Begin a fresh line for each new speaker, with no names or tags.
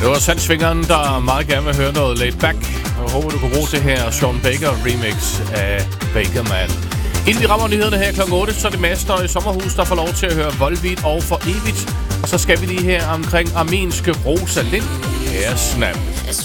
Det var Sandsvingeren, der meget gerne vil høre noget laid back. Jeg håber, du kan bruge det her Sean Baker remix af Baker Man. Inden vi rammer nyhederne her kl. 8, så er det Master i Sommerhus, der får lov til at høre Volbeat og For Evigt. Og så skal vi lige her omkring armenske Rosalind. Her snap.